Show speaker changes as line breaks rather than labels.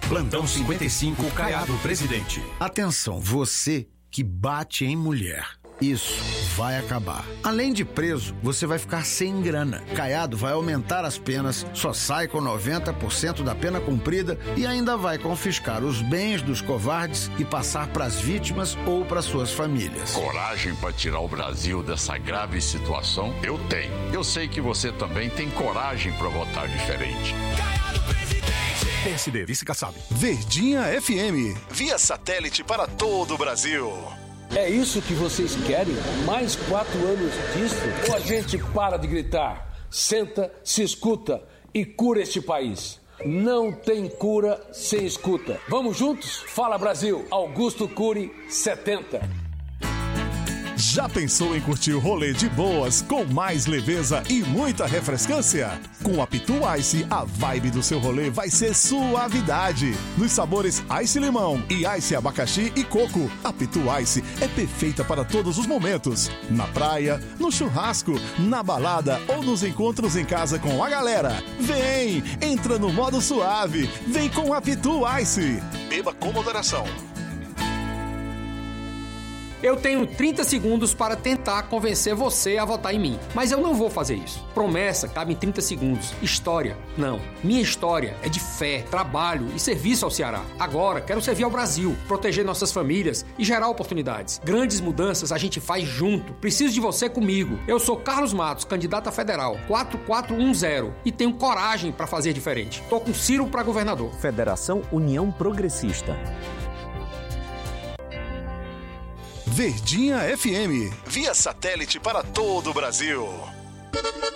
Plantão 55, Caiado Presidente.
Atenção, você que bate em mulher. Isso vai acabar. Além de preso, você vai ficar sem grana. Caiado vai aumentar as penas, só sai com 90% da pena cumprida e ainda vai confiscar os bens dos covardes e passar para as vítimas ou para suas famílias.
Coragem para tirar o Brasil dessa grave situação? Eu tenho. Eu sei que você também tem coragem para votar diferente.
Caiado Presidente. PSD, Vice Kassab.
Verdinha FM, via satélite para todo o Brasil.
É isso que vocês querem? Mais 4 anos disso? Ou a gente para de gritar, senta, se escuta e cura este país? Não tem cura sem escuta. Vamos juntos? Fala Brasil, Augusto Cury 70.
Já pensou em curtir o rolê de boas, com mais leveza e muita refrescância? Com a Pitu Ice, a vibe do seu rolê vai ser suavidade. Nos sabores Ice Limão e Ice Abacaxi e Coco, a Pitu Ice é perfeita para todos os momentos. Na praia, no churrasco, na balada ou nos encontros em casa com a galera. Vem, entra no modo suave, vem com a Pitu Ice. Beba com moderação.
Eu tenho 30 segundos para tentar convencer você a votar em mim. Mas eu não vou fazer isso. Promessa cabe em 30 segundos. História, não. Minha história é de fé, trabalho e serviço ao Ceará. Agora, quero servir ao Brasil, proteger nossas famílias e gerar oportunidades. Grandes mudanças a gente faz junto. Preciso de você comigo. Eu sou Carlos Matos, candidato a federal, 4410, e tenho coragem para fazer diferente. Tô com Ciro para governador.
Federação União Progressista.
Verdinha FM, via satélite para todo o Brasil.